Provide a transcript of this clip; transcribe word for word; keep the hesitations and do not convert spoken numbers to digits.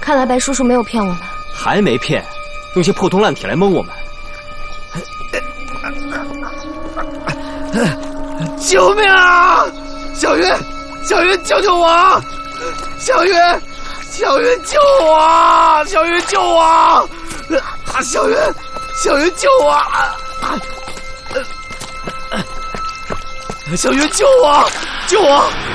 看来白叔叔没有骗我们， 还没骗，用些破铜烂铁来蒙我们。 救命啊！小云，小云，救救我！小云，小云救我！小云救我！啊，小云，小云救我！啊，小云救我！救我！